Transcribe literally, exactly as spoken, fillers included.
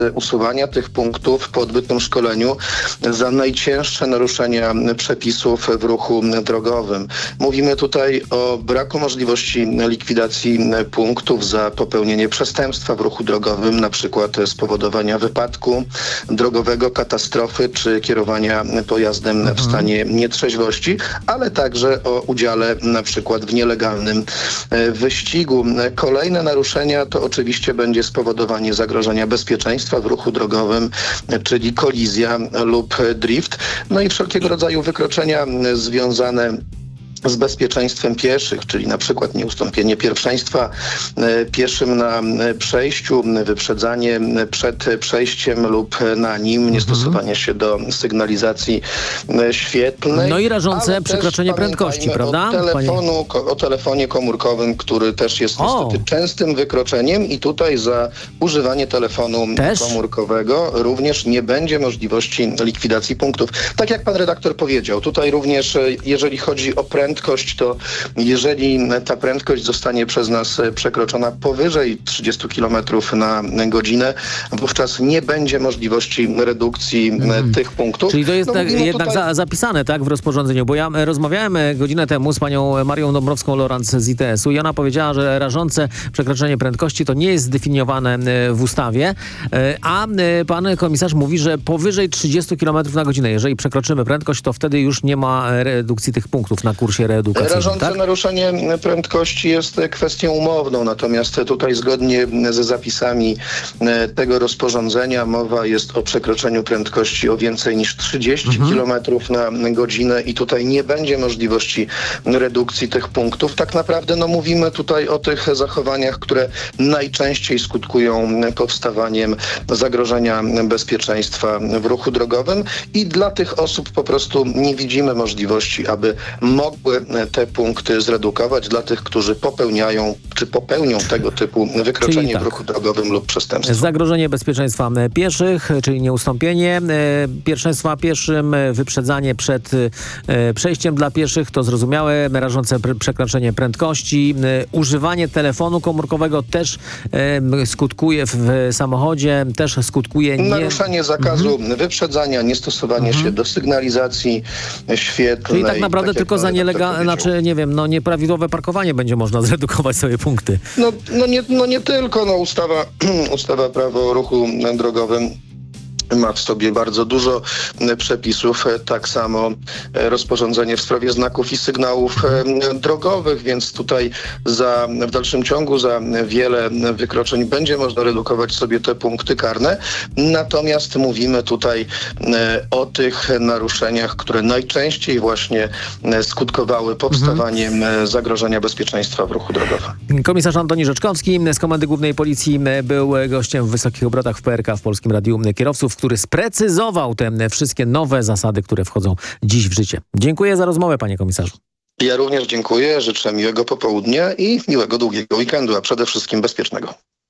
usuwania tych punktów po odbytym szkoleniu za najcięższe naruszenia przepisów w ruchu drogowym. Mówimy tutaj o braku możliwości likwidacji punktów za popełnienie przestępstwa w ruchu drogowym, na przykład spowodowania wypadku drogowego, katastrofy czy kierowania pojazdem mhm. w stanie nietrzeźwości, ale także o udziale na przykład w nielegalnym wyścigu. Kolejne naruszenia to oczywiście będzie spowodowanie zagrożenia bezpieczeństwa w ruchu drogowym, czyli kolizja lub drift. No i wszelkiego rodzaju wykroczenia związane z bezpieczeństwem pieszych, czyli na przykład nieustąpienie pierwszeństwa pieszym na przejściu, wyprzedzanie przed przejściem lub na nim, niestosowanie się do sygnalizacji świetlnej. No i rażące przekroczenie prędkości, prawda? O, telefonu, o telefonie komórkowym, który też jest o. niestety częstym wykroczeniem i tutaj za używanie telefonu też? komórkowego również nie będzie możliwości likwidacji punktów. Tak jak pan redaktor powiedział, tutaj również jeżeli chodzi o prędkość, Prędkość, to jeżeli ta prędkość zostanie przez nas przekroczona powyżej trzydzieści kilometrów na godzinę, wówczas nie będzie możliwości redukcji hmm. tych punktów. Czyli to jest no, tak, jednak tutaj... za, zapisane tak w rozporządzeniu, bo ja rozmawiałem godzinę temu z panią Marią Dąbrowską-Lorenz z I T S-u i ona powiedziała, że rażące przekroczenie prędkości to nie jest zdefiniowane w ustawie, a pan komisarz mówi, że powyżej trzydzieści kilometrów na godzinę, jeżeli przekroczymy prędkość, to wtedy już nie ma redukcji tych punktów na kursie reedukacyjnym. Rażące tak? naruszenie prędkości jest kwestią umowną, natomiast tutaj zgodnie ze zapisami tego rozporządzenia mowa jest o przekroczeniu prędkości o więcej niż trzydzieści mhm. kilometrów na godzinę i tutaj nie będzie możliwości redukcji tych punktów. Tak naprawdę no, mówimy tutaj o tych zachowaniach, które najczęściej skutkują powstawaniem zagrożenia bezpieczeństwa w ruchu drogowym i dla tych osób po prostu nie widzimy możliwości, aby mogły te punkty zredukować dla tych, którzy popełniają czy popełnią tego typu wykroczenie tak. w ruchu drogowym lub przestępstwo. Zagrożenie bezpieczeństwa pieszych, czyli nieustąpienie pierwszeństwa pieszym, wyprzedzanie przed przejściem dla pieszych, to zrozumiałe, rażące przekroczenie prędkości, używanie telefonu komórkowego też skutkuje w samochodzie, też skutkuje... Nie... Naruszanie zakazu mhm. wyprzedzania, niestosowanie mhm. się do sygnalizacji świetlnej. Czyli tak naprawdę tak tylko za nielegalne, znaczy nie wiem, no nieprawidłowe parkowanie będzie można zredukować sobie punkty. No, no, nie, no nie tylko, no ustawa, ustawa prawo o ruchu drogowym ma w sobie bardzo dużo przepisów, tak samo rozporządzenie w sprawie znaków i sygnałów drogowych, więc tutaj za, w dalszym ciągu za wiele wykroczeń będzie można redukować sobie te punkty karne. Natomiast mówimy tutaj o tych naruszeniach, które najczęściej właśnie skutkowały powstawaniem mhm. zagrożenia bezpieczeństwa w ruchu drogowym. Komisarz Antoni Rzeczkowski z Komendy Głównej Policji był gościem w Wysokich Obrotach w P R K w Polskim Radiu Kierowców, który sprecyzował te wszystkie nowe zasady, które wchodzą dziś w życie. Dziękuję za rozmowę, panie komisarzu. Ja również dziękuję, życzę miłego popołudnia i miłego długiego weekendu, a przede wszystkim bezpiecznego.